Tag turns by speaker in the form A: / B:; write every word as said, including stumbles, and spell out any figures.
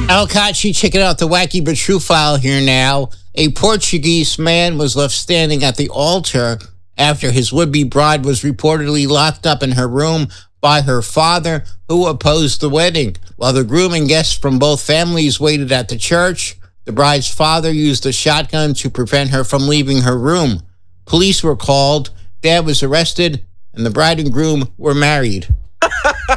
A: Alcachi, checking out the wacky but true file here now. A Portuguese man was left standing at the altar after his would-be bride was reportedly locked up in her room by her father, who opposed the wedding. While the groom and guests from both families waited at the church, the bride's father used a shotgun to prevent her from leaving her room. Police were called, dad was arrested, and the bride and groom were married.